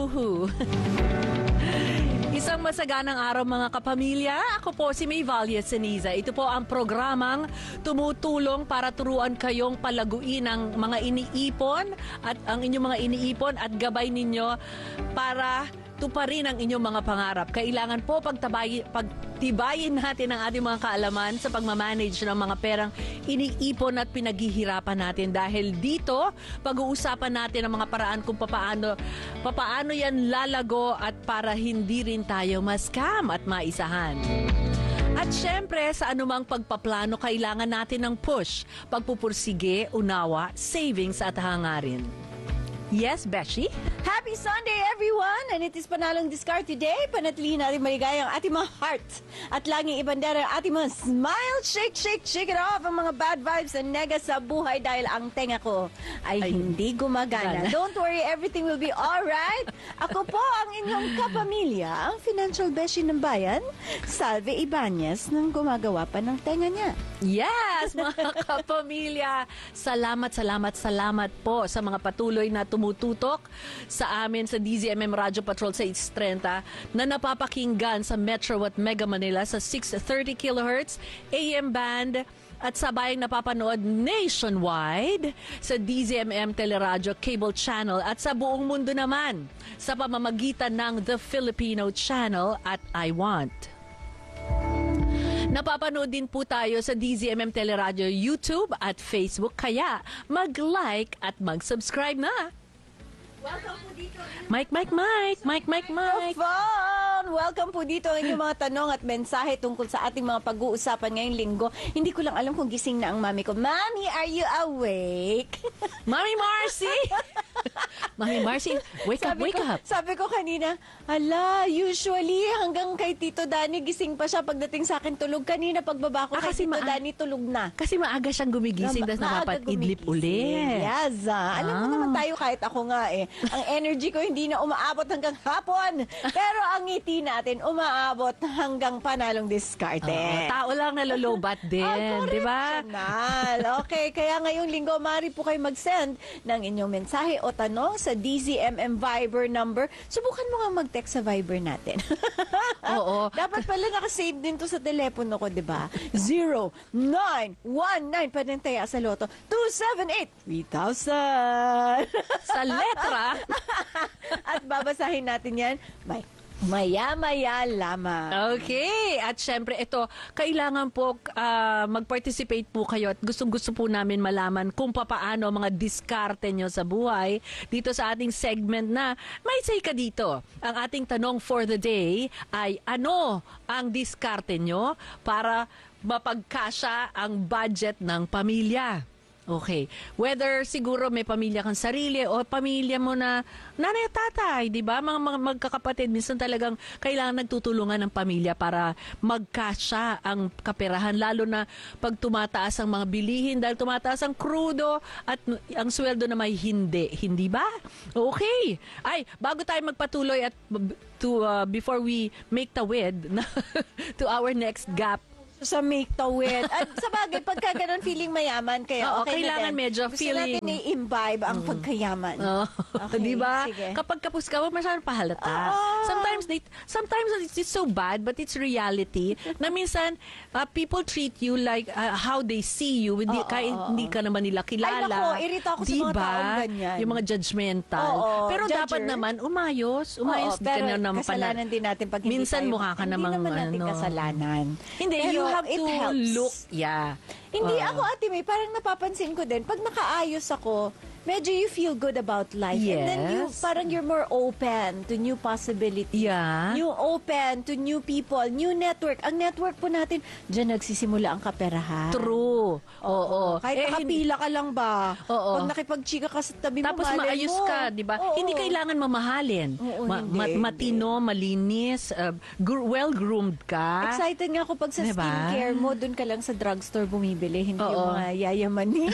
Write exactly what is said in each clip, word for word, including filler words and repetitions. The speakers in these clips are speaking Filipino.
Woohoo! Isang masaganang araw mga kapamilya. Ako po si May Valle Ceniza. Ito po ang programang tumutulong para turuan kayong palaguin ang mga iniipon at ang inyong mga iniipon at gabay ninyo para tuparin ang inyong mga pangarap. Kailangan po pagtabay, pagtibayin natin ang ating mga kaalaman sa pagmamanage ng mga perang iniipon at pinaghihirapan natin. Dahil dito, pag-uusapan natin ang mga paraan kung papaano, papaano yan lalago at para hindi rin tayo ma-scam at maisahan. At syempre, sa anumang pagpaplano, kailangan natin ng push, pagpupursige, unawa, savings at hangarin. Yes, Beshi? Happy Sunday, everyone! And it is Panalong Discard today. Panatilihin natin maligaya ang ating mga heart at laging ibandera ang ating mga smile, shake, shake, shake it off ang mga bad vibes and nega sa buhay dahil ang tenga ko ay, ay hindi gumagana. Gana. Don't worry, everything will be alright. Ako po ang inyong kapamilya, ang financial beshi ng bayan, Salve Ibanez, nang gumagawa pa ng tenga niya. Yes, mga kapamilya! Salamat, salamat, salamat po sa mga patuloy na tumututok sa amin sa D Z M M Radio Patrol sa eight thirty na napapakinggan sa Metro at Mega Manila sa six thirty kilohertz A M band at sabayang napapanood nationwide sa D Z M M Teleradio Cable Channel at sa buong mundo naman sa pamamagitan ng The Filipino Channel at I Want. Napapanood din po tayo sa D Z M M Teleradio YouTube at Facebook, kaya mag-like at mag-subscribe na. Welcome po dito. Mike, Mike, Mike, Mike, Mike, Mike. Fun! Welcome po dito ang inyong mga tanong at mensahe tungkol sa ating mga pag-uusapan ngayong linggo. Hindi ko lang alam kung gising na ang mami ko. Mami, are you awake? Mami Marcy! Mami Marcy, wake up, sabi wake ko, up. Sabi ko kanina, ala, usually hanggang kay Tito Danny gising pa siya pagdating sa akin tulog. Kanina pagbaba ko Ah, kay kasi Tito ma- Danny tulog na. Kasi maaga siyang gumigising, Na- tapos maaga napapag-idlip gumigising. ulit. Yes, ah. Alam mo Ah. naman tayo kahit ako nga eh. Ang energy ko hindi na umaabot hanggang hapon. Pero ang ngiti natin umaabot hanggang panalong diskarte. Oo, tao lang nalolobat din, di ba? Correctional. Okay, kaya ngayong linggo, maaari po kayo mag-send ng inyong mensahe o tanong sa D Z M M Viber number. Subukan mo nga mag-text sa Viber natin. Oo. Dapat pala nakasave din to sa telepono ko, di ba? zero nine one nine, panintaya sa loto, two seven eight three thousand. Sa letra. At babasahin natin yan may maya-maya lamang. Okay. At syempre, ito, kailangan po uh, mag-participate po kayo at gustong-gusto po namin malaman kung papaano mga diskarte nyo sa buhay dito sa ating segment na may say ka dito. Ang ating tanong for the day ay ano ang diskarte nyo para mapagkasya ang budget ng pamilya? Okay. Whether siguro may pamilya kang sarili o pamilya mo na nanay at tatay, di ba? Mga, mga magkakapatid, minsan talagang kailangan nagtutulungan ng pamilya para magkasya ang kaperahan. Lalo na pag tumataas ang mga bilihin dahil tumataas ang krudo at ang sweldo na may hindi. Hindi ba? Okay. Ay, bago tayo magpatuloy at to, uh, before we make the wed to our next gap, Sa make tawid. At sa bagay, pagka ganun, feeling mayaman. Kaya Oo, okay kailangan na din. medyo Gusto feeling- natin i-imbibe ang pagkayaman. Oh, Okay, di ba? sige. Kapag kapos ka, huwag masyadong pahalata. Oo. Sometimes they, sometimes it's, it's so bad, but it's reality na minsan uh, people treat you like uh, how they see you, hindi, Oo, kahit oo, hindi ka naman nila kilala. Ay, nako, irita ako sa mga Diba? taong ganyan. Yung mga judgmental. Oo, Pero judger. dapat naman umayos. Umayos Oo, di ka pero na naman kasalanan din natin pag hindi minsan tayo, mukha ka hindi namang naman natin ano. kasalanan. Hindi, Pero you have it to helps. look. Yeah. Hindi, Oo. ako Ate May, parang napapansin ko din, pag nakaayos ako, medyo you feel good about life. And then you, Yes. parang you're more open to new possibilities. Yeah. New open to new people, new network. Ang network po natin, dyan nagsisimula ang kaperahan. True. Oo. Kahit Eh, nakapila ka lang ba? Oo. Pag nakipagchika ka sa tabi mo, Tapos malay maayos mo. ka, di ba? Oo. Hindi kailangan mamahalin. Oo, Ma- hindi, ma- hindi. matino, malinis, uh, gr- well-groomed ka. Excited nga ako pag sa Diba? skincare mo, dun ka lang sa drugstore bumibili, hindi Oo. yung mga yayamanin.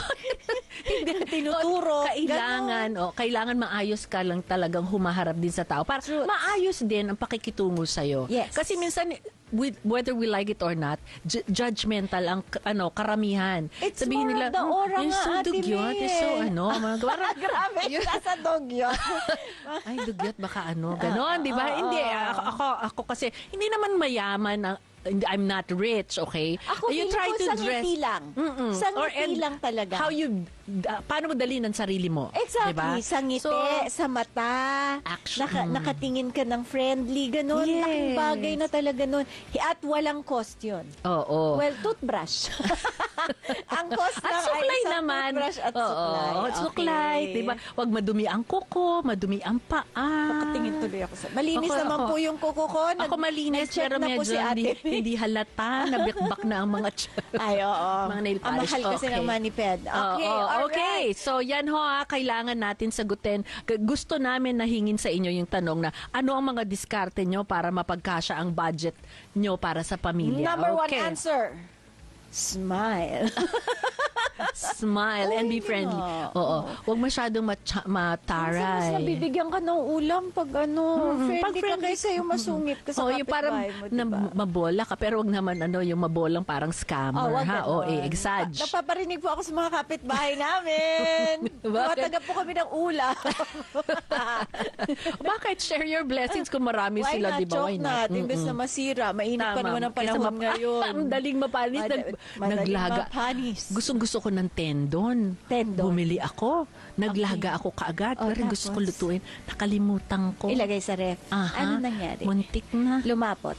Hindi na tinuturo. Kailangan, oh, kailangan maayos ka lang talagang humaharap din sa tao. Para True. maayos din ang pakikitungo sa'yo. Yes. Kasi minsan, with, whether we like it or not, ju- judgmental ang k- ano karamihan. It's Sabihin more nila, of the "Hmm, aura yung nga, so Ate dugyot, May, yung so eh." ano, mga parang, Grabe, nasa dog yun. ay, dugyot, baka ano, ganon, di ba? ah, Hindi, ah. ako, ako, ako kasi, hindi naman mayaman, ang, hindi, I'm not rich, okay? Ako You feeling try ko to sa dress- ngiti lang. Mm-mm. Sa Or, ngiti and lang talaga. How you, uh, paano mo dalhin ang sarili mo? Exactly. Diba? Sa ngiti, So, sa mata, Action. naka, nakatingin ka ng friendly, ganun. Yes. Laking bagay na talaga nun. At walang cost yun. oo. Well, toothbrush. Ang cost At lang ay suklay isang naman. toothbrush at Oo, suklay. at suklay, Okay. diba? Huwag madumi ang kuko, madumi ang paa. Nakatingin tuloy ako sa... Malinis Ako- naman ako- po yung kuko ko. Nag- Ako malinis, nag-check pero na po medyo si hindi, ate. hindi halata, nabikbak na ang mga ch- Ay, oo. Mga nail Ang polish. mahal kasi Okay. ng maniped. Okay, Oo, alright. okay. So yan ho ha, kailangan natin sagutin. G- Gusto namin na hingin sa inyo yung tanong na ano ang mga diskarte nyo para mapagkasya ang budget nyo para sa pamilya. Number one Okay. answer. Smile. Smile and be Oo, friendly. nga. Oo. Huwag masyadong matsa- Mas mataray. nabibigyan ka ng ulam pag ano, Mm, friendly, pag friendly- ka kaysa yung masungit ka sa Oh, yung parang kapitbahay mo, na, diba? mabola ka pero wag naman ano yung mabolang parang scammer wag ha o ganon. eh exage. Pa- Napaparinig po ako sa mga kapitbahay namin. Bakit? Tumataga po kami ng ulam. Bakit share your blessings kung marami Why sila not? di ba? Why Joke not? natin. Imbes na masira. Mainit pa Tama. naman ang Kaysa panahon map- ngayon. Ang daling mapanis. Mada- Nag, madaling naglaga. mapanis. Gustong gusto ko ng tendon. Tendon. Bumili ako. Naglaga ako kaagad. Oh, pero gusto ko tapos? lutuin. Nakalimutan ko. Ilagay sa ref. Aha. Ano nangyari? Muntik na. Lumapot.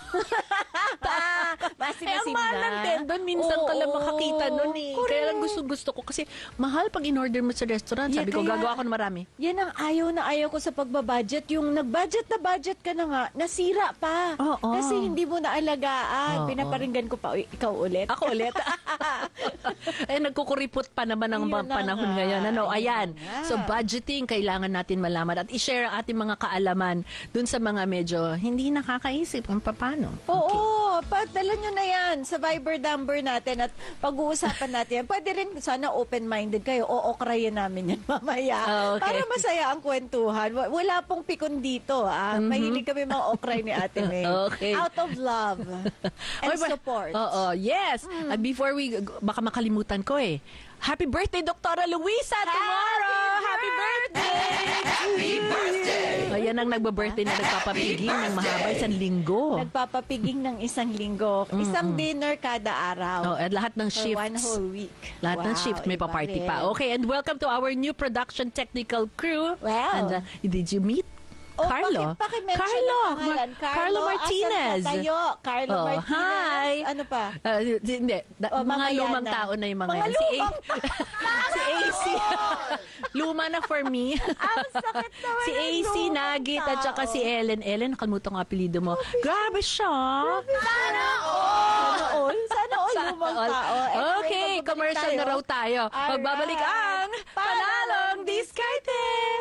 Masim Eh, ang mahal ng tendon, minsan ka lang makakita nun eh. Kaya lang gusto-gusto ko. Kasi mahal pag in-order mo sa restaurant. Yeah, Sabi ko, kaya- gagawa ko ng marami. Yan ang ayaw na ayaw ko sa pagbabudget. Yung nag-budget na budget ka na nga, nasira pa. Oo. Kasi hindi mo naalagaan. Oo. Pinaparinggan ko pa, "Uy, ikaw ulit." Ako ulit. eh, nagkukuripot pa naman ang Yun mga na panahon nga. ngayon. Ano, Yun ayan. na nga. So, budgeting, kailangan natin malaman at i-share ang ating mga kaalaman dun sa mga medyo hindi nakakaisip kung paano. Oo, padala nyo na yan sa Viber number natin at pag-uusapan natin yan. Pwede rin sana open-minded kayo. O-okrayin namin yan mamaya. Ah, okay. Para masaya ang kwentuhan. Wa- Wala pong pikon dito. Ah. Mahilig kami mga okray ni Ate May. Mm-hmm. Okay. Out of love and Oy, ba- support. Oo, yes. At before we, baka makalimutan ko eh. Happy birthday, Doktora Luisa, tomorrow! Happy birthday! Happy birthday! Ayan ang nagba-birthday na nagpapapiging ng mahaba isang linggo. Nagpapapiging ng isang linggo. Isang dinner kada araw. Oh, at lahat ng For shifts. one whole week. Lahat ng Wow, shift may iba pa-party rin. pa. Okay, and welcome to our new production technical crew. Wow. And uh, did you meet Oh, Carlo? Paki, paki-mention Carlo. ang pangalan. Ma- Carlo Martinez. Asan ka tayo? Carlo Oh, Martinez. hi. Ano pa? Uh, hindi. Da- Oh, mga mamaya lumang na. tao na yung mga, Mga yan. Si A- lumang si A C. Luma na for me. Ang sakit naman Si ng A C lumang Nagit at saka tao. si Ellen. Ellen, nakalimutan ko ang apelido mo. Grabe siya. Sana all. Sana all Sana lumang all. tao. Anyway, Okay, magbabalik commercial tayo. na raw tayo. Alright. Magbabalik ang Panalong Diskarte.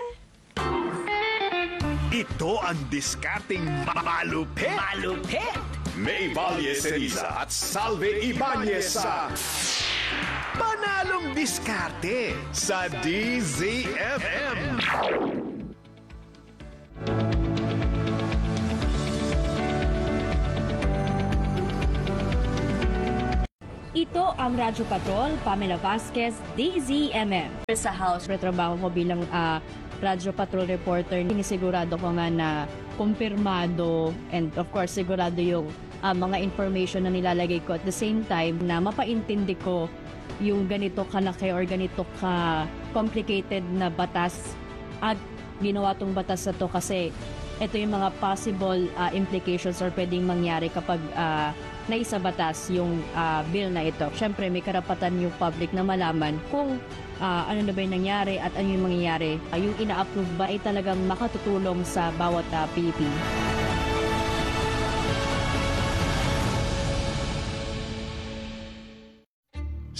Ito ang diskarting malupit. Malupit! May Ibanez Eliza at Salve Ibanez sa Panalong Diskarte sa D Z F M. Ito ang Radyo Patrol, Pamela Vasquez, D Z M M. Sa House, retrabaho ko bilang ah, Radyo Patrol reporter. Sinisigurado ko nga na kumpirmado and of course sigurado yung ah, mga information na nilalagay ko. At the same time na mapaintindi ko yung ganito kalaki or ganito ka complicated na batas at ginawa tong batas na to kasi ito yung mga possible ah, implications or pwedeng mangyari kapag ah, naisabatas yung ah, bill na ito. Siyempre, may karapatan yung public na malaman kung ah, ano na ba yung nangyari at ano yung mangyayari. Ah, yung ina-approve ba ay talagang makatutulong sa bawat uh, Pilipino.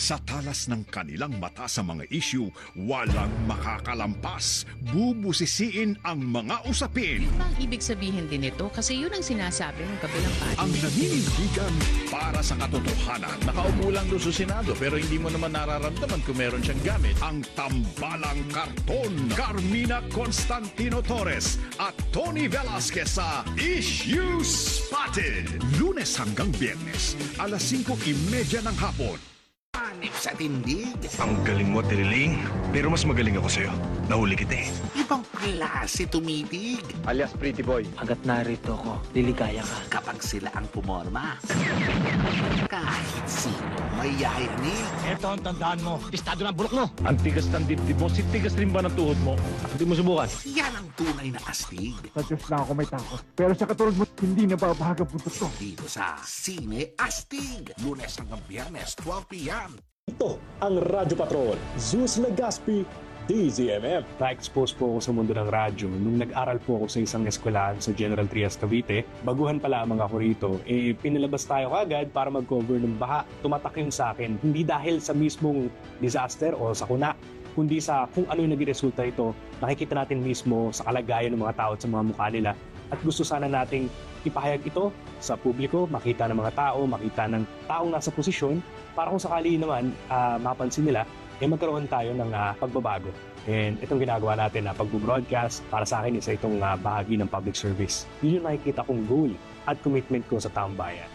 Sa talas ng kanilang mata sa mga issue, walang makakalampas. Bubusisiin ang mga usapin. Ang ibig sabihin din ito kasi yun ang sinasabi ng kabilang party. Ang naninindigan para sa katotohanan. Nakaupo lang doon sa Senado pero hindi mo naman nararamdaman kung meron siyang gamit. Ang tambalang karton. Carmina Constantino Torres at Tony Velasquez sa Issue Spotted. Lunes hanggang Biyernes, alas singko trenta ng hapon. Hanip sa tindig. Ang galing mo, Tiriling. Pero mas magaling ako sa'yo. Nahuli kita eh. Ibang klase tumitig. Alias Pretty Boy. Hanggat narito ako, liligaya ka. Kapag sila ang pumorma. Kahit sino may yayanig. Ito ang tandaan mo. Estado ng bulok mo. Ang tigas ng dibdib mo, si tigas rin ba ng tuhod mo? Hindi mo subukan. Yan ang tunay na astig. Sa Diyos lang ako may takot. Pero sa katulad mo, hindi na babahag ang puntos ko. Dito sa Sine Astig. Lunes hanggang Biyernes, twelve p.m. Ito ang Radyo Patrol, Zeus Legaspi, D Z M M. Na-expose po ako sa mundo ng radyo nung nag-aral po ako sa isang eskwelahan sa General Trias, Cavite. Baguhan pa lamang ako rito, eh pinalabas tayo kagad para mag-cover ng baha. Tumatak yun sa akin, hindi dahil sa mismong disaster o sakuna, kundi sa kung ano yung naging resulta ito. Nakikita natin mismo sa kalagayan ng mga tao at sa mga mukha nila. At gusto sana nating ipahayag ito sa publiko, makita ng mga tao, makita ng taong nasa posisyon, para kung sakali naman uh, mapansin nila, eh magkaroon tayo ng uh, pagbabago. And itong ginagawa natin na uh, pag-broadcast, para sa akin isa itong uh, bahagi ng public service. Yun yung nakikita kong goal at commitment ko sa taong bayan.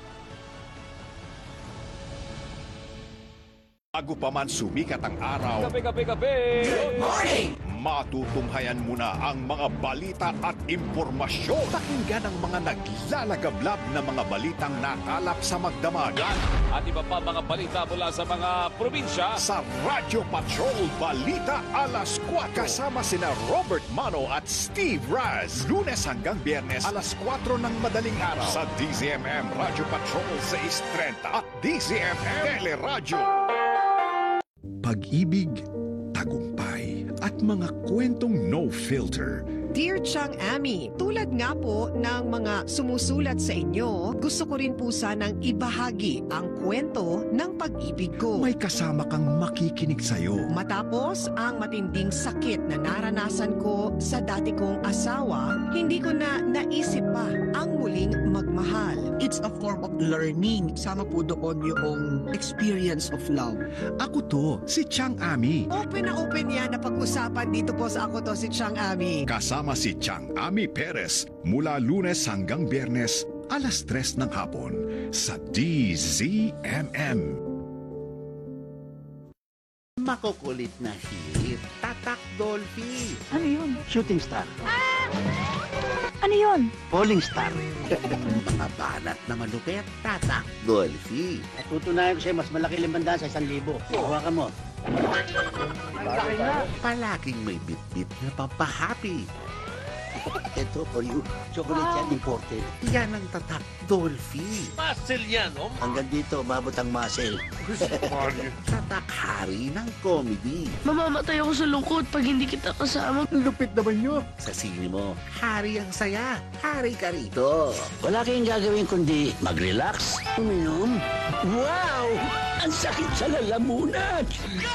Bago pa man sumikat ang araw, Kape, kape, kape! Good morning! Matutunghayan muna ang mga balita at impormasyon. Pakinggan ang mga naglalagablab na mga balitang nakalap sa magdamag. At iba pa mga balita mula sa mga probinsya. Sa Radyo Patrol Balita Alas kwatro. Kasama sina Robert Mano at Steve Raz. Lunes hanggang Biyernes, alas kwatro ng madaling araw. Sa D Z M M Radyo Patrol seis trenta at D Z M M Teleradyo. Pag-ibig, tagumpay, at mga kwentong no filter. Dear Chang Ami, tulad nga po ng mga sumusulat sa inyo, gusto ko rin po sanang ibahagi ang kwento ng pag-ibig ko. May kasama kang makikinig sa'yo. Matapos ang matinding sakit na naranasan ko sa dati kong asawa, hindi ko na naisip pa ang muling magmahal. It's a form of learning. Sama po doon yung experience of love. Ako to, si Chang Ami. Open na open yan na pag-usapan dito po sa Ako To Si Chang Ami. Kasama si Chang Ami Perez mula Lunes hanggang Biyernes, alas tres ng hapon sa D Z M M. Makukulit na hit. Tatak Dolphy. Ano yun? Shooting star. Ah! Ano yun? Falling star. Mga banat na malupit. Tatak Dolphy. At tutunayan ko sa'yo, mas malaki limandaan sa isang libo. Kuha ka mo. Palaging may bit-bit na pampahappy. Ito for you. Chocolate yan, imported. Yan ang Tatak Dolphy. Muscle yan, oh. Hanggang dito, umabot ang muscle. Tatak hari ng comedy. Mamamatay ako sa lungkot pag hindi kita kasama. Lupit naman yun. Sa sine mo, hari ang saya. Hari ka rito. Wala kayong gagawin kundi mag-relax, uminom. Wow! Ang sakit sa lalamunan!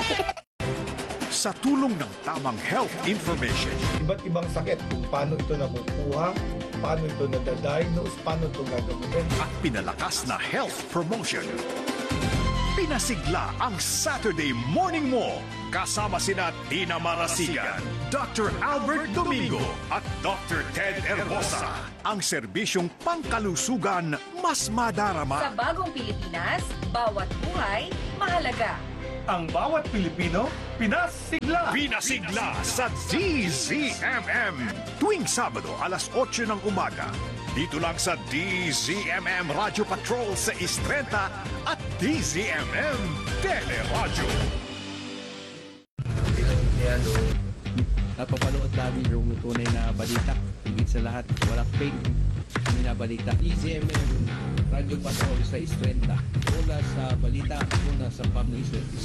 Sa tulong ng tamang health information, iba't ibang sakit, kung paano ito nakukuha, paano ito nadadiagnose, paano ito gagawin. At pinalakas na health promotion. Pinasigla ang Saturday morning mo. Kasama sina Tina Marasigan, Doctor Albert Domingo at Doctor Ted Herbosa. Ang serbisyong pangkalusugan mas madarama. Sa bagong Pilipinas, bawat buhay mahalaga. Ang bawat Pilipino, pinasigla! Pinasigla sa D Z M M. Tuwing Sabado, alas otso ng umaga. Dito lang sa D Z M M Radio Patrol sa seis trenta at D Z M M Teleradyo. Napapanood namin yung tunay na balita. Higit sa lahat, walang fake na balita. D Z M M Radio Patrol sa seis trenta. Mula sa balita, mula sa public service.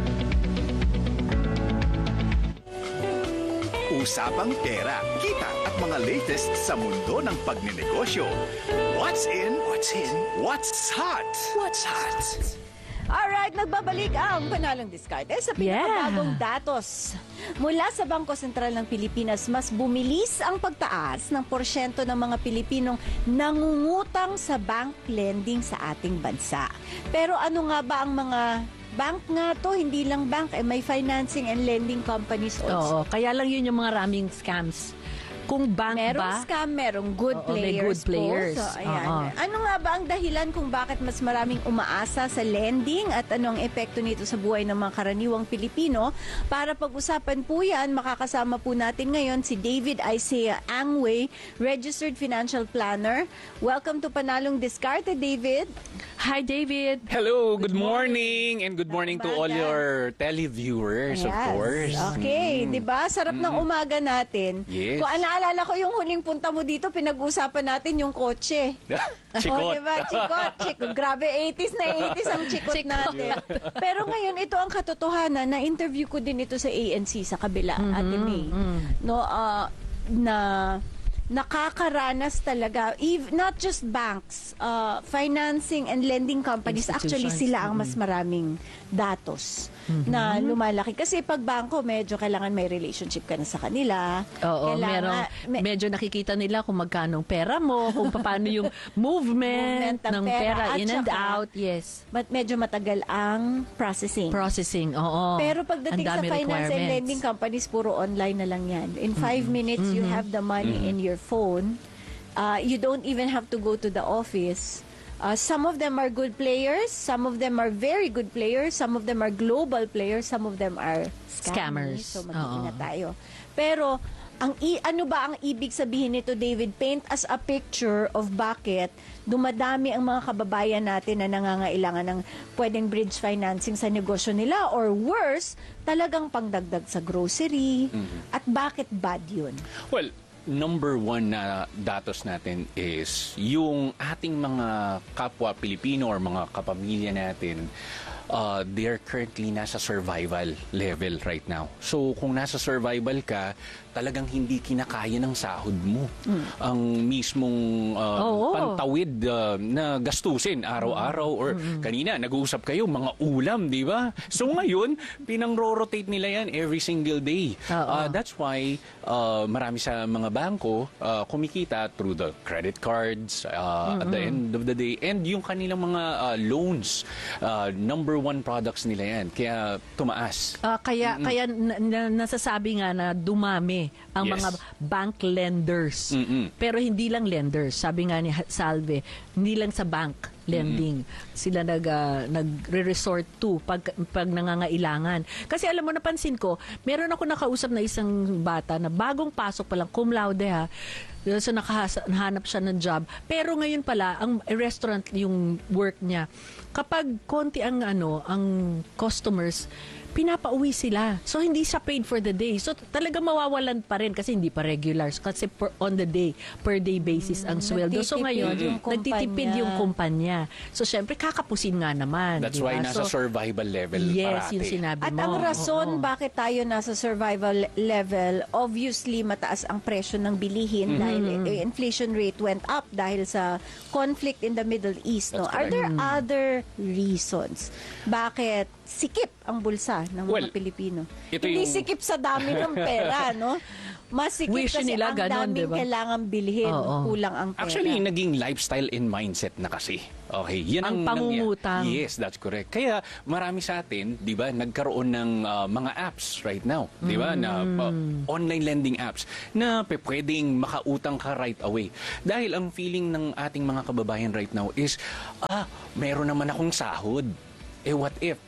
Usapang pera, kita at mga latest sa mundo ng pagninegosyo. What's in? What's in? What's hot? What's hot? Alright, nagbabalik ang panalong diskarte sa pinakabagong datos. Mula sa Bangko Sentral ng Pilipinas, mas bumilis ang pagtaas ng porsyento ng mga Pilipinong nangungutang sa bank lending sa ating bansa. Pero ano nga ba ang mga bank nga to? Hindi lang bank, eh, may financing and lending companies also. Oo, kaya lang yun yung mga raming scams. Kung bank merong ba? scam, merong good Oo, players. may good players. Po. So, ayan. Oo. Ano nga ba ang dahilan kung bakit mas maraming umaasa sa lending at ano ang epekto nito sa buhay ng mga karaniwang Pilipino? Para pag-usapan po yan, makakasama po natin ngayon si David Isaiah Angway, Registered Financial Planner. Welcome to Panalong Diskarte, David. Hi, David. Hello, good morning and good morning to all Umaga. your televiewers, of Yes. course. Okay, Mm. di ba? Sarap ng umaga natin. Yes. Kung naalala ko yung huling punta mo dito, pinag-usapan natin yung kotse. Chikot. Oh, diba? Chikot, chikot. Grabe, eighties na eighties ang chikot, Chikot. natin. Pero ngayon, ito ang katotohanan. Na-interview ko din ito sa A N C sa kabila, Mhm, Ate May. mhm. No, ah, na nakakaranas talaga, ev- not just banks, uh, financing and lending companies, actually Institutions. sila ang mas maraming datos na lumalaki. Kasi pag bangko, medyo kailangan may relationship ka na sa kanila. Oo, Kailangan- merong, me- medyo nakikita nila kung magkano ang pera mo, kung paano yung movement, Movement ng ng pera. pera, At in and saka, out. Yes. But medyo matagal ang processing. Processing, oo. Pero pagdating Ang sa dami finance and requirements. lending companies, puro online na lang yan. In five minutes, you Mhm. have the money Mhm. in your phone. Uh, you don't even have to go to the office. Uh, some of them are good players. Some of them are very good players. Some of them are global players. Some of them are scammers. Scammers. So, mag-iingat Oo. tayo. Pero, ang i- ano ba ang ibig sabihin nito, David? Paint us a picture of bakit dumadami ang mga kababayan natin na nangangailangan ng pwedeng bridge financing sa negosyo nila, or worse, talagang pangdagdag sa grocery. At bakit bad yun? Well, number one na datos natin is yung ating mga kapwa Pilipino or mga kapamilya natin, uh, they're currently nasa survival level right now. So kung nasa survival ka, talagang hindi kinakaya ng sahod mo ang mismong uh, Oo. pantawid uh, na gastusin araw-araw or kanina nag-uusap kayo mga ulam, di ba? So ngayon, pinang-rotate nila yan every single day. Uh, that's why uh, marami sa mga bangko uh, kumikita through the credit cards uh, at the end of the day, and yung kanilang mga uh, loans, uh, number one products nila yan. Kaya tumaas. Ah, kaya kaya na- na- nasasabi nga na dumami ang Yes. mga bank lenders. Pero hindi lang lenders. Sabi nga ni Ha- Salve, hindi lang sa bank lending sila nag ah, nagre-resort to pag pag nangangailangan. Kasi alam mo, napansin ko, meron ako nakausap na isang bata na bagong pasok pa lang, cum laude ha. So nakahasa- nahanap siya ng job. Pero ngayon pala, ang restaurant yung work niya. Kapag konti ang ano, ang customers, pinapauwi sila. So, hindi siya paid for the day. So, talaga mawawalan pa rin kasi hindi pa regular. Kasi per, on the day, per day basis ang sweldo. So, nagtitipid ngayon, yung nagtitipid kumpanya. yung kumpanya. So, syempre, kakapusin nga naman. That's di ba? why nasa So, survival level yes, parati. yung sinabi At mo. ang rason Oo. bakit tayo nasa survival level, obviously mataas ang presyo ng bilihin Mhm. dahil eh, inflation rate went up dahil sa conflict in the Middle East. No? That's Are there correct. other reasons bakit sikip ang bulsa ng mga Well, Pilipino? ito Hindi yung- sikip sa dami ng pera, no? Mas sikip Wish kasi nila ang ganon, daming diba? kailangan bilhin, Oo. kulang ang pera. Actually, naging lifestyle and mindset na kasi. Okay, yan Ang ang, pangungutang. nangyari. Yes, that's correct. Kaya marami sa atin, 'di ba, nagkaroon ng uh, mga apps right now, 'di ba, na uh, online lending apps na pe- pwedeng makautang ka right away. Dahil ang feeling ng ating mga kababayan right now is, ah, meron naman akong sahod. Eh what if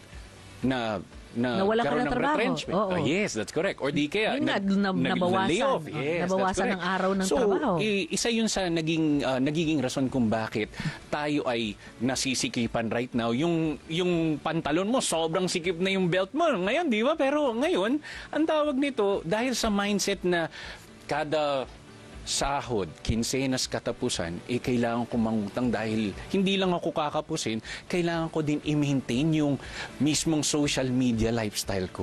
na na Nawala ka karoon ng ng trabaho. retrenchment. Oo. Ah, yes, that's correct. Or di kaya Yun nga, nag- na- nag- nabawasan. na-layoff. Oh, Yes, that's nabawasan correct. ng araw ng so, trabaho. i- isa yun sa naging ah, nagiging rason kung bakit tayo ay nasisikipan right now. Yung yung pantalon mo, sobrang sikip na yung belt mo. Ngayon, di ba? Pero ngayon, ang tawag nito, dahil sa mindset na kada sahod, kinsenas katapusan, eh kailangan ko mangutang dahil hindi lang ako kakapusin, kailangan ko din i-maintain yung mismong social media lifestyle ko.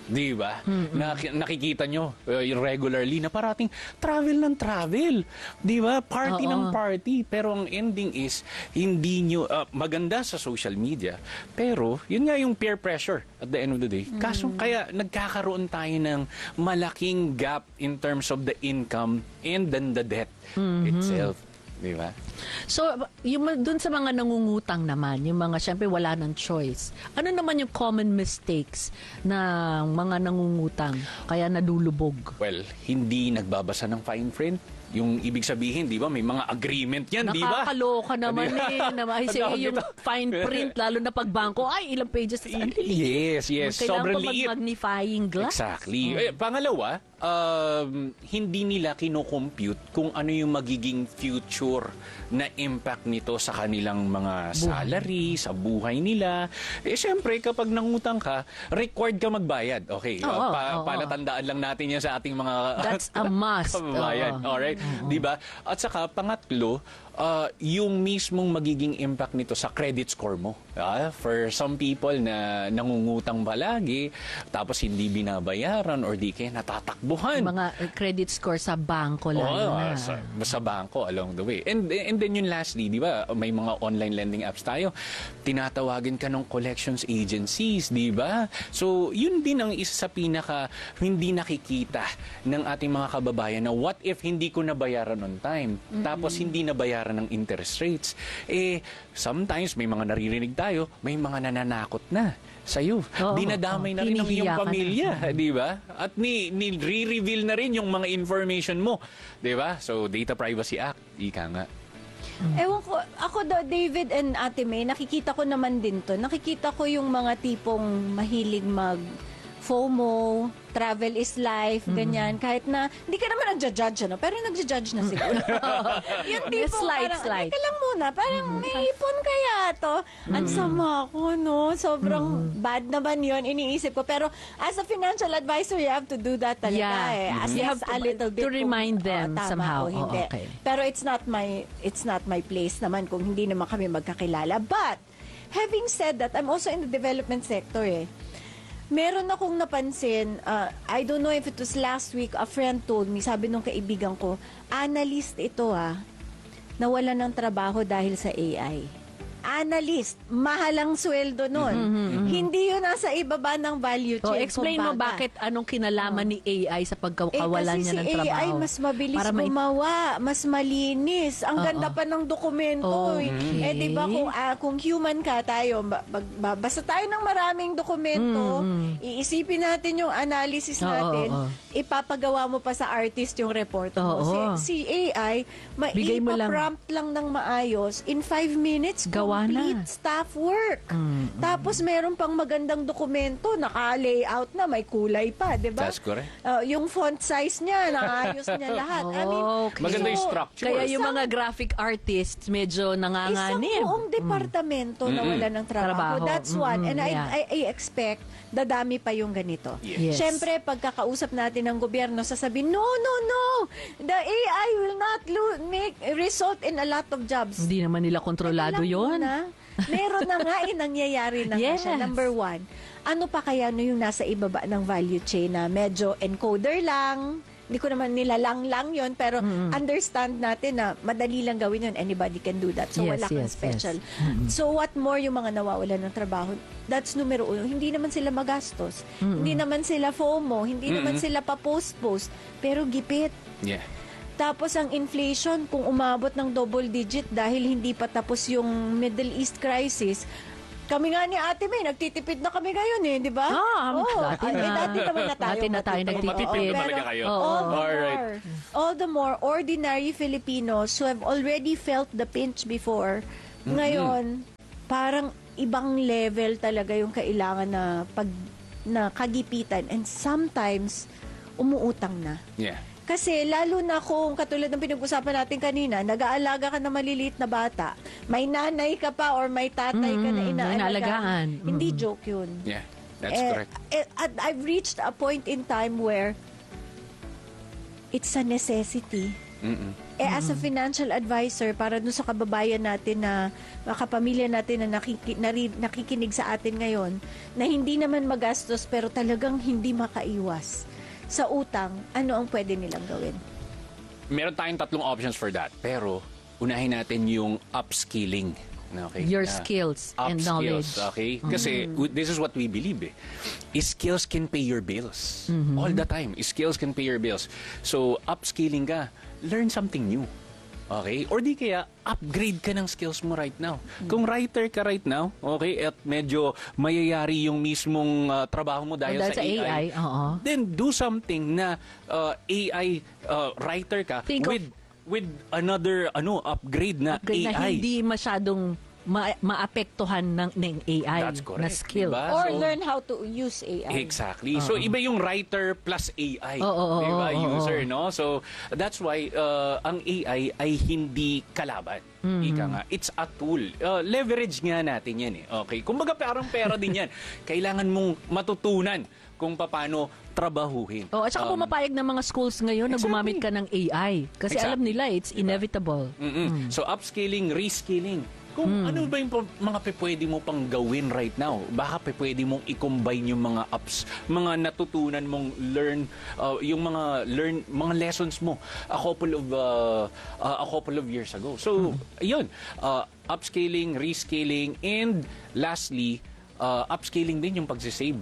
Di ba? Nak- nakikita nyo uh, regularly na parating travel ng travel. Di ba? Party Oo. ng party. Pero ang ending is, hindi nyo, uh, maganda sa social media, pero yun nga yung peer pressure at the end of the day. Kaso kaya nagkakaroon tayo ng malaking gap in terms of the income and then the debt itself. Di ba? So, yung dun sa mga nangungutang naman, yung mga syempre wala ng choice. Ano naman yung common mistakes na mga nangungutang kaya nadulubog? Well, hindi nagbabasa ng fine print. Yung ibig sabihin, di ba, may mga agreement yan, di ba? Nakakaloka naman Di ba? eh. Na, ay, sige, Tawag yung ito. fine print, lalo na pag bangko, ay, ilang pages. Ano, Yes, yes. Kailangan Sobrang pa liit. mag-magnifying glass. Exactly. Eh, pangalawa, um, hindi nila kinocompute kung ano yung magiging future na impact nito sa kanilang mga salary, sa buhay nila. Eh, syempre, kapag nangutang ka, required ka magbayad. Okay, Oo, uh, pa- oo. palatandaan lang natin yan sa ating mga That's a must. kababayan. Oo. Alright? Di ba? At saka, pangatlo, uh, yung mismong magiging impact nito sa credit score mo. Ah, for some people na nangungutang palagi, tapos hindi binabayaran or di kaya natatakbuhan. Mga credit score sa bangko lalo Oo, na. sa, sa bangko along the way. And and then yun lastly, di ba, may mga online lending apps tayo. Tinatawagin ka ng collections agencies, di ba? So, yun din ang isa sa pinaka hindi nakikita ng ating mga kababayan na what if hindi ko nabayaran on time? Mm-hmm. Tapos hindi nabayaran ng interest rates. Eh, sometimes may mga naririnig tayo, may mga nananakot na sa'yo. Oo, Dinadamay oo. na rin ng Hinihiya iyong ka na. pamilya, di ba? At ni, ni re-reveal na rin yung mga information mo, di ba? So, Data Privacy Act, ika nga. Ewan ko, ako daw, David and Ate May, nakikita ko naman din to. Nakikita ko yung mga tipong mahilig mag FOMO, travel is life, ganyan. Kahit na, hindi ka naman nagja-judge, ano? Pero nagja-judge na siguro. yung tipong Slight, parang, slight. teka lang muna, parang may ipon kaya to. Ang sama ko, no? Sobrang bad naman yon iniisip ko. Pero as a financial advisor, you have to do that talaga Yeah. eh. As You yes, have to- a little bit to remind kung, them oh, tama somehow. o hindi. Oh, okay. Pero it's not my it's not my place naman kung hindi naman kami magkakilala. But having said that, I'm also in the development sector eh. Meron akong napansin, uh, I don't know if it was last week, a friend told me, sabi nung kaibigan ko, analyst ito ah, nawala ng trabaho dahil sa A I. Analyst, mahalang sweldo nun. Hindi yun nasa ibaba ng value So, chain. explain mo kumbaga. bakit anong kinalaman ni A I sa pagkawalan eh, niya ng kasi si trabaho. A I mas mabilis Para may- gumawa, mas malinis. Ang Oo. ganda pa ng dokumento. eh. Okay. Eh, di ba kung, ah, kung human ka tayo, ba, ba- ba- basta tayo ng maraming dokumento, iisipin natin yung analysis Oo, natin, oo. ipapagawa mo pa sa artist yung report mo. Oo. Si, si A I, Bigay mo lang. maipa-prompt lang ng maayos, in five minutes, Gawa complete na. staff work. Tapos meron pang magandang dokumento, naka-layout na, may kulay pa, di ba? That's correct. Uh, yung font size niya, naayos niya lahat. I mean, Okay. Maganda yung so, structure. Kaya yung Isang- mga graphic artists medyo Isang nanganganib. buong departamento na Mm-mm. wala ng trabaho. Trabaho. That's one. Mm-mm, And I, yeah. I, I expect dadami pa yung ganito. Yes. Siyempre, pagkakausap natin ng gobyerno, sasabihin, no, no, no! The A I will not lo- make result in a lot of jobs. Hindi naman nila kontrolado Alam mo yon. na, meron na nga eh, nangyayari na nga Yes. siya. Number one, ano pa kaya no yung nasa ibaba ng value chain na medyo encoder lang, hindi ko naman nilalang lang yon pero understand natin na madali lang gawin yun. Anybody can do that. So Yes, wala kang yes, special. yes. Mm-mm. So what more yung mga nawawalan ng trabaho? That's numero uno. Hindi naman sila magastos. Hindi naman sila FOMO. Hindi naman sila pa-post-post. Pero gipit. Yeah. Tapos ang inflation, kung umabot ng double digit dahil hindi pa tapos yung Middle East crisis, kami nga ni Ate May, nagtitipid na kami ngayon eh, di ba? Ah, Oo. dati Ay, na. eh, dati naman na tayo. Dati na tayo matipid. nagtitipid. Oo, Talaga pero kayo. Oo. All the Alright. more, all the more ordinary Filipinos who have already felt the pinch before, ngayon, parang ibang level talaga yung kailangan na pag na kagipitan and sometimes umuutang na. Yeah. Kasi lalo na kung katulad ng pinag-usapan natin kanina, nag-aalaga ka na maliliit na bata, may nanay ka pa or may tatay ka na Mm, inaalagaan. inaalagaan. Hindi Mm. joke yun. Yeah. That's Eh, correct. eh, at I've reached a point in time where it's a necessity. Mm-mm. Eh, as a financial advisor, para dun sa kababayan natin na, mga kapamilya natin na nakiki, nari, nakikinig sa atin ngayon, na hindi naman magastos pero talagang hindi makaiwas sa utang, ano ang pwede nilang gawin? Meron tayong tatlong options for that. Pero, unahin natin yung upskilling. Okay? Your Na skills up and knowledge. skills, okay? Kasi w- this is what we believe eh. Is skills can pay your bills. Mhm. All the time. Skills can pay your bills. So, upskilling ka, learn something new. Okay? Or di kaya, upgrade ka ng skills mo right now. Kung writer ka right now, okay, at medyo mayayari yung mismong uh, trabaho mo dahil, Dahil sa, sa A I, oo. then do something na uh, A I uh, writer ka Think of- with with another ano upgrade na Upgrade A I. na hindi masyadong ma- maapektuhan ng, ng A I That's correct, na skill. diba? Or So- learn how to use A I. Exactly. So iba yung writer plus A I, Oo, oo, 'di ba? oo, oo. User, no? So that's why uh, ang A I ay hindi kalaban. Mhm. Ika nga, it's a tool. Uh, leverage nga natin 'yan eh. Okay. Kumbaga parang pera din 'yan. Kailangan mong matutunan kung paano trabahuhin. Oh, at saka Um, pumapayag ng mga schools ngayon na gumamit ka ng A I. Kasi Exactly. alam nila, it's inevitable. Mm-mm. So upskilling, reskilling. Kung Mm. ano ba yung pa- mga pe- pwede mo pang gawin right now, baka pe- pwede mong i-combine yung mga apps, mga natutunan mong learn, uh, yung mga learn, mga lessons mo a couple of uh, uh, a couple of years ago. So, yun, uh, upscaling, rescaling, and lastly, uh, upscaling din yung pagsisave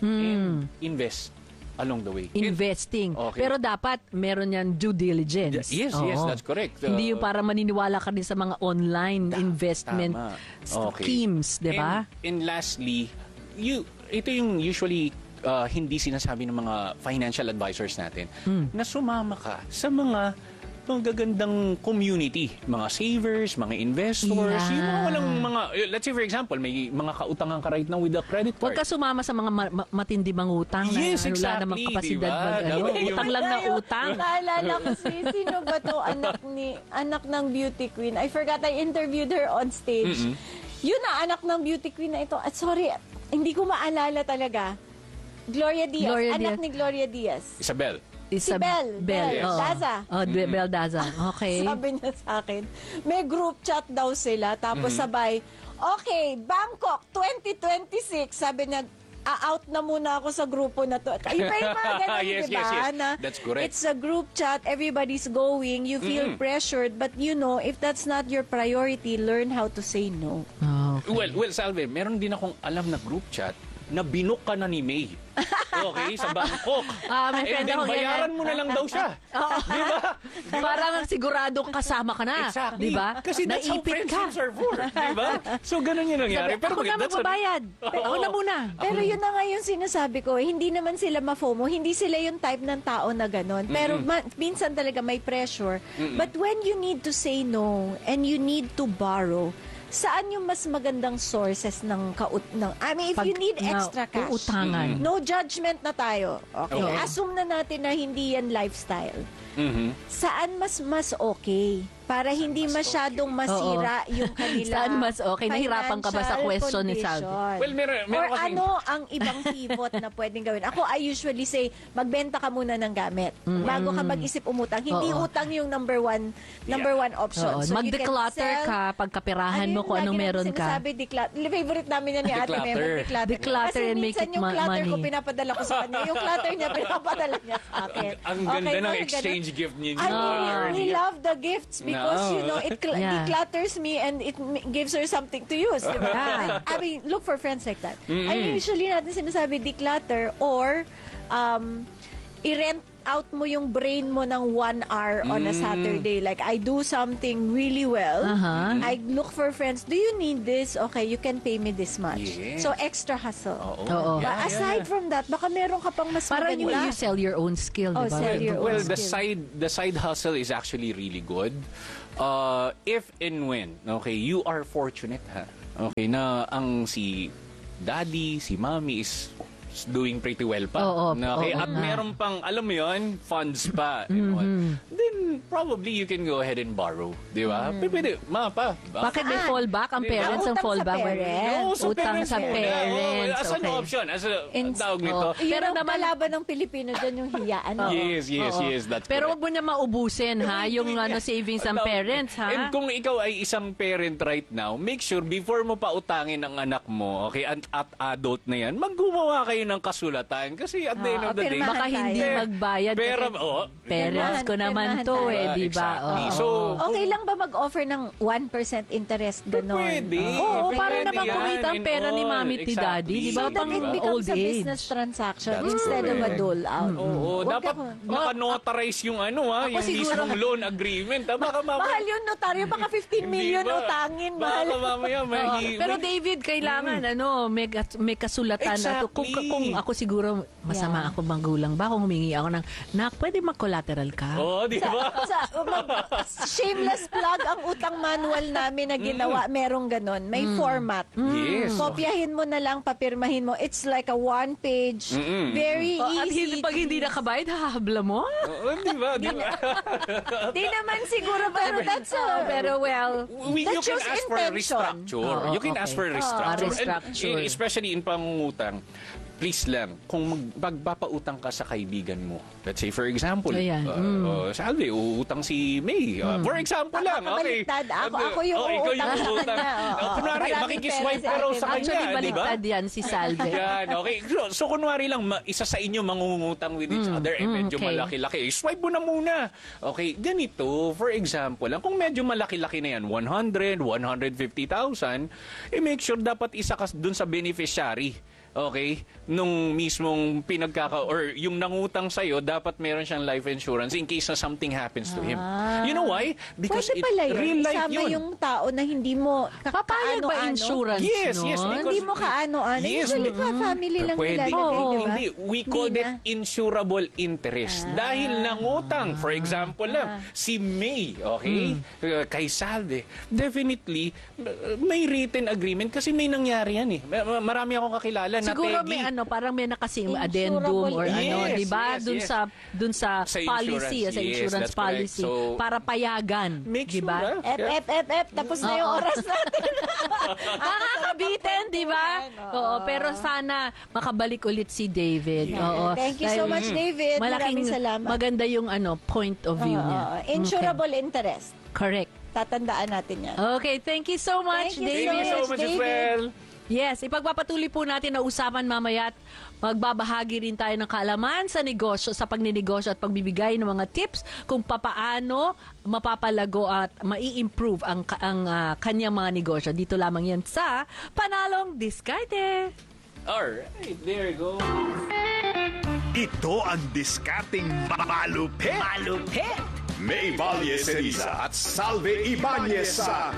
and invest along the way. Investing. Okay. Pero dapat meron yan due diligence. Yes, yes, Oo. that's correct. Hindi Uh, yung para maniniwala ka din sa mga online investment Tama. Okay. schemes, di ba? And, and lastly, you, ito yung usually uh, hindi sinasabi ng mga financial advisors natin, Hmm. na sumama ka sa mga magagandang community, mga savers, mga investors, Yeah. yung mga walang mga, eh, let's say for example, may mga kautangan ka right now with a credit Huwag card. ka sumama sa mga ma- ma- matindi mang utang Yes, na wala exactly, namang kapasidad diba? mag ano. Dapat yung- Utang lang na utang. Naalala ko si, sino ba to anak ni, anak ng beauty queen? I forgot, I interviewed her on stage. Mm-mm. Yun na, anak ng beauty queen na ito. At sorry, hindi ko maalala talaga. Gloria Diaz. Gloria anak Diaz. ni Gloria Diaz. Isabel. Si Bel. Bel. oo. Daza. Oh, Be- Bel Daza. Okay. Sabi niya sa akin, may group chat daw sila, tapos Mhm. sabay, okay, Bangkok twenty twenty-six, sabi niya, a-out na muna ako sa grupo na to. Iba yung mga ganun, Yes, diba? yes, yes. Na That's correct. It's a group chat, everybody's going, you feel Mhm. pressured, but you know, if that's not your priority, learn how to say no. Well, well, Salve, meron din akong alam na group chat na binok ka na ni May. Okay, sa Bangkok. Ah, may And friend then ako ganyan. bayaran mo na lang daw siya. Di ba? Parang sigurado kasama ka na. Exactly. Di ba? Kasi that's how Naipit ka. friendships are for. Di ba? So, ganun yung nangyari. Sabi, Pero ako na that's a- magbabayad. Oo. Ako na muna. Pero yun na nga yung sinasabi ko, eh, hindi naman sila ma-FOMO, hindi sila yung type ng tao na gano'n. Pero Mm-mm. ma- minsan talaga may pressure. Mm-mm. But when you need to say no and you need to borrow, saan yung mas magandang sources ng kaut ng I mean if Pag- you need na extra cash, uutangan. no judgment na tayo. Okay, Okay. assume na natin na hindi yan lifestyle. Mhm. Saan mas mas okay para hindi masyadong masira Oo. yung kanila Saan mas okay? Nahirapan ka ba sa financial question ni Salvi? condition? Well, meron- meron Or kasing- ano ang ibang pivot na pwedeng gawin? Ako, I usually say, magbenta ka muna ng gamit Mm. bago ka mag-isip umutang. Hindi Oo. utang yung number one number one option. Oo. So you can Mag-declutter sell- ka, pagkapirahan mo Ano kung yung anong lagi meron natin ka. sinasabi, declutter. Favorite namin yan ni Ate Mem, Declutter. declutter. Declutter Kasi and make minsan it yung ma- clutter ko money. pinapadala ko sa kanya. Yung clutter niya, pinapadala niya sa akin. Ang ganda Okay, ng mga exchange ganun. gift niyo. I mean, earlier. we love the gifts because, No. you know, it cl- Yeah. declutters me and it m- gives her something to use. Diba? Yeah. I mean, look for friends like that. Mm-mm. I mean, usually natin sinasabi declutter or um, i-rent out mo yung brain mo ng one hour on a Mm. Saturday. Like, I do something really well. Uh-huh. I look for friends. Do you need this? Okay, you can pay me this much. Yes. So, extra hustle. Oo. Oo. But Yeah, aside yeah. from that, baka meron ka pang mas Parang yung maganda. you sell your own skill, Oh, di ba? sell your Well, own the skill. side the side hustle is actually really good. Uh, if and when, okay, you are fortunate ha. Okay, na ang si daddy, si mommy is doing pretty well pa. Oo, Okay? oo At nga. meron pang, alam mo yun, funds pa. and all. Then, probably you can go ahead and borrow. Di ba? Mm. Pwede, ma, pa. Bakit may fallback? Ang Diba? parents ang Utang sa fallback. parents. No, sa Utang parents sa muna. parents. Oo, as an Okay. option, as a In- tawag nito. Oh. Pero Pero naman, naman- kalaban ng Pilipino dyan yung hiyaan. Yes, yes, Oo. yes, that's Pero wag correct. mo niya maubusin, ha? Yung ano, savings ng Now, parents, ha? And kung ikaw ay isang parent right now, make sure before mo pa utangin ang anak mo, okay, at, at adult na yan, maggumawa kayo ng kasulatan. Kasi at the end Oo, of the day, pirmahan Baka hindi tayo. magbayad. Pero, kasi oh, parents ko naman pirmahan to, tayo. eh, di ba? Exactly. Oo. So, Okay lang ba mag-offer ng one percent interest ganon? Pwede. Oo, Pwede para naman yan kumita ang and pera ni all. mami ti Exactly. daddy, di ba? So that Pang it becomes old a age. business transaction That's instead of a correct. dole out. Oo, Wag dapat ka- naka-notarize yung ano ha, Ako yung siguro- mismong loan agreement. Ha? Baka mamaya, Mahal yung notaryo, baka fifteen million ba? utangin. Mahal. Baka mamaya, Oo. mahi- Pero David, kailangan ano, may, gas- may kasulatan na to. Kung, Exactly. kung ako siguro, masama Yeah. ako magulang ba, kung humingi ako ng, nak, pwede mag-collateral ka? Oo, di ba? Sa, mag, shameless plug ang utang manual namin na ginawa, merong ganon. May format. Yes. Kopyahin mo na lang, papirmahin mo. It's like a one-page, Mm-mm. very Oh, at easy. hindi, pag hindi nakabayad, hahabla mo? Oo, di ba? Di ba? Di naman siguro, pero that's a... Oh, pero well, We, That you can shows ask for a intention. restructure. Oo, you can okay. ask for a Ah, restructure. restructure. And, especially in pangungutang, please lang, kung mag- magpapautang ka sa kaibigan mo, let's say for example, Ayan, uh, mm. uh, salve, uutang si May. Uh, For example lang, okay. Kabaliktad. Ako, ako yung Oh, ikaw yung uutang sa uutang. kanya. Oo. Oh, kunwari, Maraming makikiswipe pera ka raw si sa Ate. kanya, actually, di ba? baliktad yan si Salve. Yan, okay. So, so kunwari lang, ma- isa sa inyo mangungutang with each other, eh, medyo okay. malaki-laki. Eh, swipe mo na muna. Okay, ganito, for example, lang, kung medyo malaki-laki na yan, one hundred, one hundred fifty thousand, eh, make sure dapat isa ka dun sa beneficiary. Okay? Nung mismong pinagkaka or yung nangutang sa'yo, dapat meron siyang life insurance in case na something happens to him. You know why? Because Pwede it, pala yun. real life Isama yun. yung tao na hindi mo ka- Papayag ba kaano-ano. insurance Yes, nun? yes, because- Hindi mo kaano-ano. Yes, Usually, mm. pa family lang Pwede. nilalagay, Oo, di ba? Hindi, we call Hindi it na. insurable interest. Dahil nangutang, for example lang, si May, okay, uh, kay Salve, definitely, uh, may written agreement kasi may nangyari yan eh. Ma- ma- Marami akong kakilala na Siguro tegi. may ano, parang may nakasing Insurable addendum or Yes, ano, di ba? yes, Dun yes. sa dun sa, Sa policy, insurance. sa Yes, insurance that's correct. policy So, para payagan, Make di sure, ba? ah. F, F, F, F. Tapos na yung Oo. oras natin. Nakakabitin, di ba? Oo, pero sana makabalik ulit si David. Oo. Thank you so Dahil much, David. Malaking Maraming salamat. maganda yung ano, point of view Oo, niya. insurable interest. Okay. Correct. Tatandaan natin yan. Okay, thank you so much, Thank you David. Thank you so much as David. well. Yes, ipagpapatuloy po natin na usapan mamaya at magbabahagi rin tayo ng kaalaman sa negosyo, sa pagninegosyo at pagbibigay ng mga tips kung papaano mapapalago at mai-improve ang, ang uh, kanyang mga negosyo. Dito lamang yan sa Panalong Diskarte. Alright, there you go. Ito ang diskarting malupit. Malupit! May Valle Ceriza at Salve Ibanez sa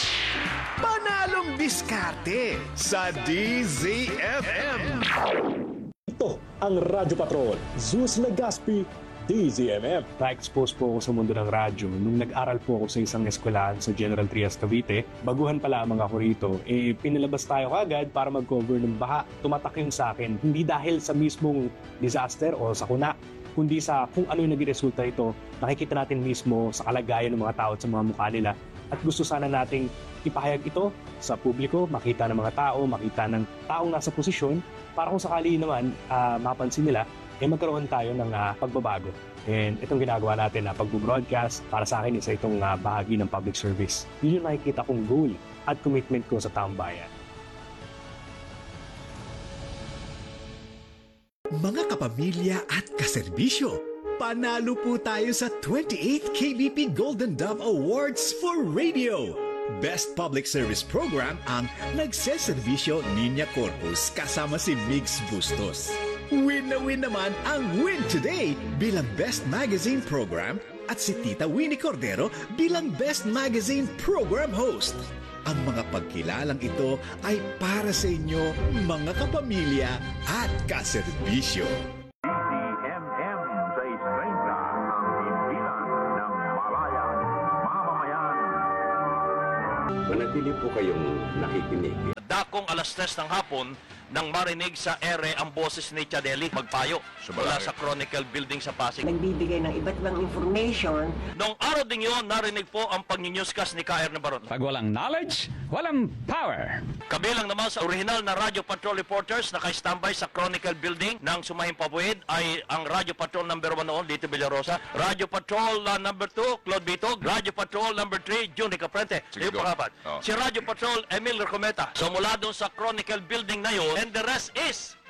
Panalong Diskarte sa D Z F M. Ito ang Radyo Patrol, Zeus Legaspi, D Z M M. Na-expose po ako sa mundo ng radyo nung nag-aral po ako sa isang eskwelahan sa General Trias, Cavite. Baguhan pa lamang ako rito, eh pinalabas tayo kagad para mag-cover ng baha. Tumatak yun sa akin, hindi dahil sa mismong disaster o sakuna, kundi sa kung ano yung naging resulta ito. Nakikita natin mismo sa kalagayan ng mga tao at sa mga mukha nila. At gusto sana nating ipahayag ito sa publiko, makita ng mga tao, makita ng taong nasa posisyon, para kung sakali naman uh, mapansin nila, eh magkaroon tayo ng uh, pagbabago. And itong ginagawa natin na uh, pag-broadcast, para sa akin isa itong uh, bahagi ng public service. Yun yung nakikita kong goal at commitment ko sa taong bayan. Mga kapamilya at kaserbisyo, panalo po tayo sa twenty-eighth K B P Golden Dove Awards for Radio. Best Public Service Program ang Nagseserbisyo Niña Corpus kasama si Migs Bustos. Win na win naman ang Win Today bilang Best Magazine Program at si Tita Winnie Cordero bilang Best Magazine Program Host. Ang mga pagkilalang ito ay para sa inyo, mga kapamilya at kaserbisyo. Manatili po kayong nakikinig. dakong alas tres ng hapon nang marinig sa ere ang boses ni Chadeli magpayo mula sa Chronicle Building sa Pasig. Nagbibigay ng iba't ibang information. Noong araw din yun, narinig po ang pag-newscast ni K R Nabaron. Pag walang knowledge, walang power. Kabilang naman sa original na Radio Patrol reporters na naka-standby sa Chronicle Building ng Sumahing Pabuid ay ang Radio Patrol number one noon, Lito Villarosa. Radio Patrol uh, number two, Claude Bitog. Radio Patrol number three, June Caprente. Yung pangapat. Oh. Si Radio Patrol, Emil Recometa. So mula doon sa Chronicle Building na yun, and the rest is